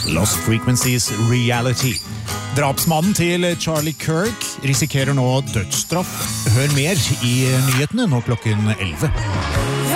Lost Frequencies Reality. Drapsmannen til Charlie Kirk risikerer nå dødsstraff. Hør mer i nyhetene nå klokken 11.